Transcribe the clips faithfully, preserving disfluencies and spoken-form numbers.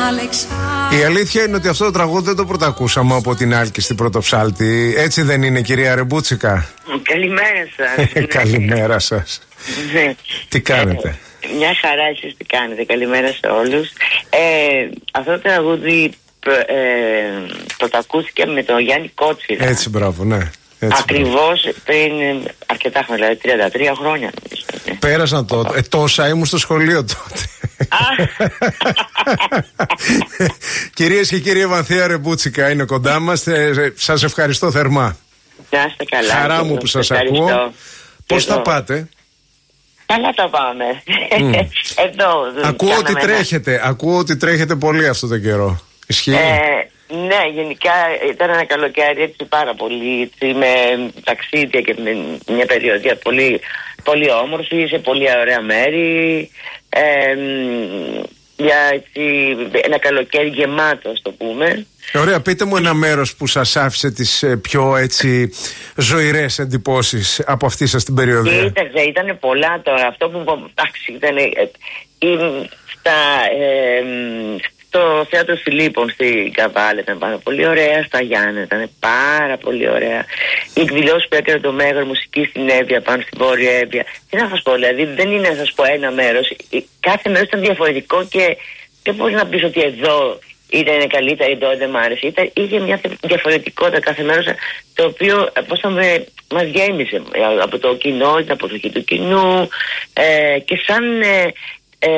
Η αλήθεια είναι ότι αυτό το τραγούδι δεν το πρωτακούσαμε από την Άλκη στην Πρωτοψάλτη. Έτσι δεν είναι, κυρία Ρεμπούτσικα? Καλημέρα σας. Καλημέρα σας. Τι κάνετε? Ε, μια χαρά, εσείς τι κάνετε? Καλημέρα σε όλους. ε, Αυτό το τραγούδι ε, πρωτακούθηκε με τον Γιάννη Κότσιρα. Έτσι, μπράβο, ναι. Ακριβώς πριν αρκετά χρόνια, δηλαδή τριάντα τρία χρόνια. Πέρασαν τότε. Ε, τόσα ήμουν στο σχολείο τότε. Κυρίες και κύριοι, Ευανθία Ρεμπούτσικα είναι κοντά μας. ε, Σας ευχαριστώ θερμά. Να είστε καλά. Χαρά μου που σας ευχαριστώ. ακούω. Πώς θα πάτε? Καλά τα πάμε. Mm. Εδώ. Ακούω ότι τρέχετε. Ακούω ότι τρέχετε πολύ αυτό το καιρό. Ισχύει? Ε, ναι, γενικά ήταν ένα καλοκαίρι έτσι πάρα πολύ, έτσι, με ταξίδια και με μια περιοδία πολύ, πολύ όμορφη, σε πολύ ωραία μέρη. Ε, για έτσι, ένα καλοκαίρι γεμάτο, ας το πούμε. Ωραία, πείτε μου ένα μέρος που σας άφησε τις πιο έτσι ζωηρές εντυπώσεις από αυτή σας την περιοδία. Κοίταξε, ήταν πολλά τώρα. Αυτό που εντάξει, ήταν ε, ε, στα... Ε, στο θέατρο Φιλίππων στην Καβάλα ήταν πάρα πολύ ωραία. Στα Γιάννενα ήταν πάρα πολύ ωραία. Οι εκδηλώσεις που έκανε το Μέγαρο Μουσική στην Εύβοια, πάνω στην Βόρεια Εύβοια. Τι να σας πω, δηλαδή δεν είναι να σας πω ένα μέρος. Κάθε μέρος ήταν διαφορετικό και δεν μπορεί να πεις ότι εδώ ήταν καλύτερα, εδώ δεν μ' άρεσε. Ήταν, είχε μια διαφορετικότητα κάθε μέρος, το οποίο πώς θα με, μας γέμισε από το κοινό, την αποδοχή του κοινού ε, και σαν... Ε, Ε,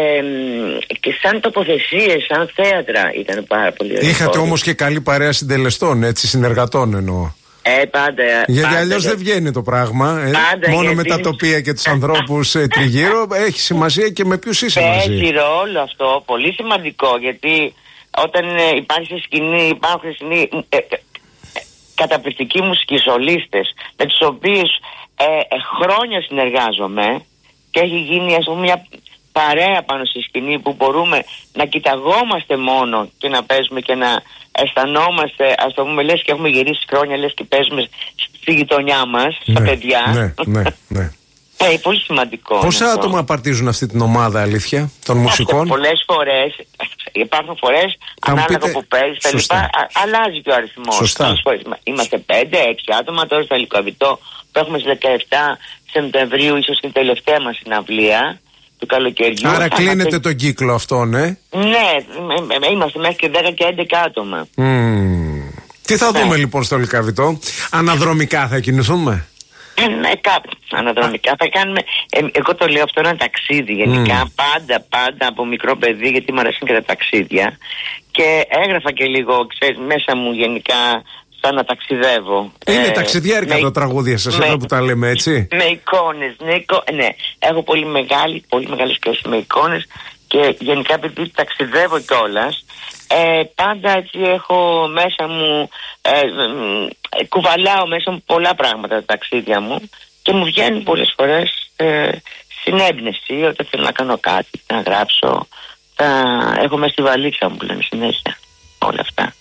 και σαν τοποθεσίες, σαν θέατρα ήταν πάρα πολύ ωραία. Είχατε όμως και καλή παρέα συντελεστών, έτσι, συνεργατών εννοώ. Ε, πάντα. Γιατί αλλιώς δεν βγαίνει το πράγμα. Ε. Πάντα, μόνο γιατί... με τα τοπία και τους ανθρώπους ε, τριγύρω. Έχει σημασία και με ποιους είσαι μαζί. Έχει ρόλο αυτό, πολύ σημαντικό. Γιατί όταν ε, υπάρχει σκηνή, υπάρχουν σκηνή, ε, ε, καταπληκτικοί μουσικοί σολίστες, με τους οποίους ε, ε, χρόνια συνεργάζομαι και έχει γίνει, ας πούμε, μια παρέα πάνω στη σκηνή που μπορούμε να κοιταγόμαστε μόνο και να παίζουμε και να αισθανόμαστε, ας το πούμε, λες και έχουμε γυρίσει χρόνια, λες και παίζουμε στη γειτονιά μας, ναι, στα παιδιά. Ναι, ναι, ναι. Ε, πολύ σημαντικό. Πόσα άτομα απαρτίζουν αυτή την ομάδα, αλήθεια, των μουσικών? Πολλές φορές, υπάρχουν φορές, ανάλογα πείτε... που παίζεις, τα λοιπά, αλλάζει και ο αριθμός. Σωστά. Είμαστε πέντε έξι άτομα, τώρα στο Λυκοβιτό που έχουμε στις δεκαεπτά Σεπτεμβρίου, ίσως την τελευταία μας συναυλία του καλοκαιριού. Άρα κλείνετε είμαστε... τον κύκλο αυτόν, ε? Ναι, είμαστε μέχρι και δέκα και έντεκα άτομα. Mm. Τι θα ναι. δούμε λοιπόν στο Λυκαβητό? Αναδρομικά θα κινηθούμε? Ε, ναι, κάπου αναδρομικά θα κάνουμε. Ε, εγώ το λέω αυτό ένα ταξίδι γενικά. Mm. Πάντα, πάντα από μικρό παιδί, γιατί μου αρέσουν και τα ταξίδια. Και έγραφα και λίγο, ξέρεις, μέσα μου γενικά σαν να ταξιδεύω. Είναι ε, ταξιδιάρικα με, τα τραγούδια σας, με, εδώ που τα λέμε, έτσι. Με εικόνες, ναι, εικο, ναι. Έχω πολύ μεγάλη, πολύ μεγάλη σχέση με εικόνες και γενικά επειδή ταξιδεύω κιόλας, ε, πάντα έτσι έχω μέσα μου, ε, ε, κουβαλάω μέσα μου πολλά πράγματα τα ταξίδια μου και μου βγαίνει πολλές φορές ε, συνέμπνευση όταν θέλω να κάνω κάτι, να γράψω. Τα έχω μέσα στη βαλίτσα μου που λένε συνέχεια όλα αυτά.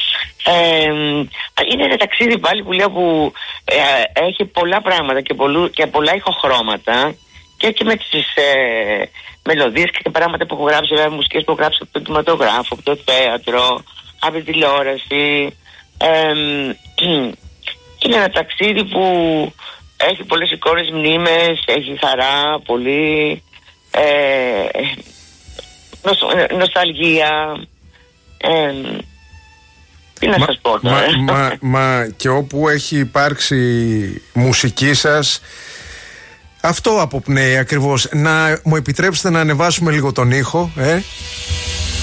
Ε, είναι ένα ταξίδι πάλι που λέω που ε, έχει πολλά πράγματα και, πολλού, και πολλά ηχοχρώματα και, και με τις ε, μελωδίες και τα πράγματα που έχω γράψει, βέβαια, μουσικές που έχω γράψει από το κινηματογράφο, από το θέατρο, από τη τηλεόραση. Ε, είναι ένα ταξίδι που έχει πολλές εικόνες, μνήμες, έχει χαρά, πολύ ε, νοσ, νοσταλγία. Ε, τι να μα, σας πω τώρα. Μα, μα, μα και όπου έχει υπάρξει μουσική σας, αυτό αποπνέει ακριβώς. Να μου επιτρέψετε να ανεβάσουμε λίγο τον ήχο, ε?